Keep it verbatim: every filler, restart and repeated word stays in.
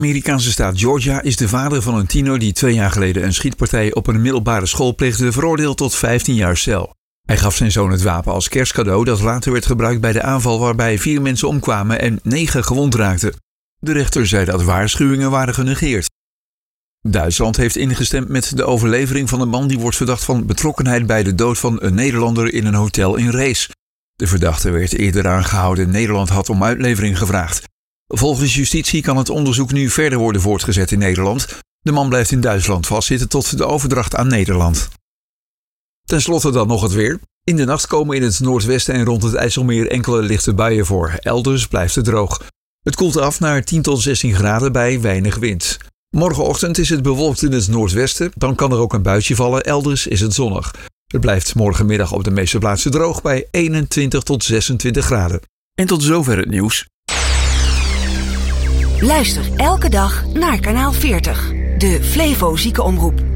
Amerikaanse staat Georgia is de vader van een tiener die twee jaar geleden een schietpartij op een middelbare school pleegde veroordeeld tot vijftien jaar cel. Hij gaf zijn zoon het wapen als kerstcadeau dat later werd gebruikt bij de aanval waarbij vier mensen omkwamen en negen gewond raakten. De rechter zei dat waarschuwingen waren genegeerd. Duitsland heeft ingestemd met de overlevering van een man die wordt verdacht van betrokkenheid bij de dood van een Nederlander in een hotel in Rees. De verdachte werd eerder aangehouden. Nederland had om uitlevering gevraagd. Volgens justitie kan het onderzoek nu verder worden voortgezet in Nederland. De man blijft in Duitsland vastzitten tot de overdracht aan Nederland. Ten slotte dan nog het weer. In de nacht komen in het noordwesten en rond het IJsselmeer enkele lichte buien voor. Elders blijft het droog. Het koelt af naar tien tot zestien graden bij weinig wind. Morgenochtend is het bewolkt in het noordwesten. Dan kan er ook een buitje vallen. Elders is het zonnig. Het blijft morgenmiddag op de meeste plaatsen droog bij eenentwintig tot zesentwintig graden. En tot zover het nieuws. Luister elke dag naar kanaal veertig, de Flevo Ziekenomroep.